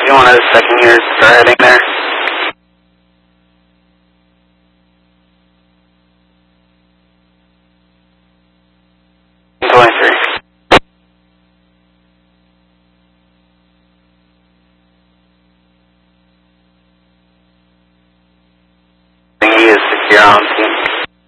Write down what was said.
You want a second year to start heading there? Going through. He is secure on team.